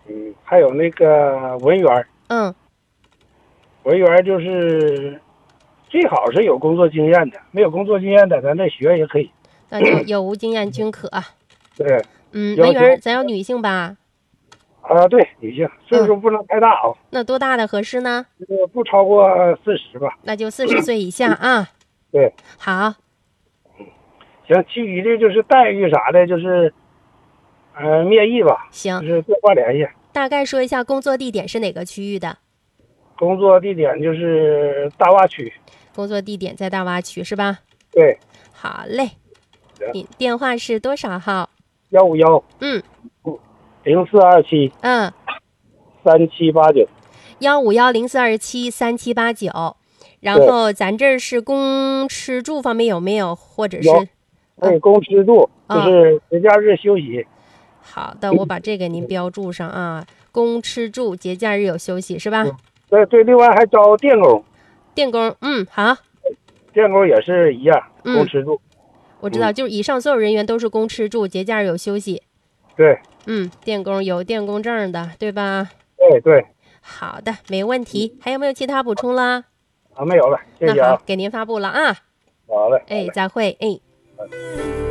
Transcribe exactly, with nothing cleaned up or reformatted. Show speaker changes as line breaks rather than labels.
嗯，还有那个文员，
嗯，
文员就是最好是有工作经验的，没有工作经验的咱再学也可以。
那就有无经验均可。
对，
嗯，文
要求
员咱要女性吧？
啊，对，女性岁
嗯，
数不能太大啊，
那多大的合适呢？
呃不超过四十吧。
那就四十岁以下啊。
对，
好，
行，其余的就是待遇啥的，就是呃面议吧，
行，
就是电话联系。
大概说一下工作地点是哪个区域的？
工作地点就是大洼区。
工作地点在大洼区是吧？
对，
好嘞，
行，
你电话是多少号？
幺五幺
嗯
零四二七
嗯，
三七八九。
幺五幺零四二七三七八九。然
对，
后咱这儿是供吃住方面有没有，或者
有，
是
可以供吃住，就
啊？
是节假日休息。
好的，我把这个您标注上啊。供吃住，节假日有休息是吧？
嗯对对，另外还招电工，
电工，嗯，好，
电工也是一样，供
嗯，
吃住。
我知道，
嗯
就是以上所有人员都是供吃住，节假日有休息。
对
嗯，电工有电工证的，对吧？
对对，
好的，没问题。还有没有其他补充啦？
啊没有了，谢谢啊，
那好，给您发布了啊。
好嘞，好
哎，
嘞。
再会，哎。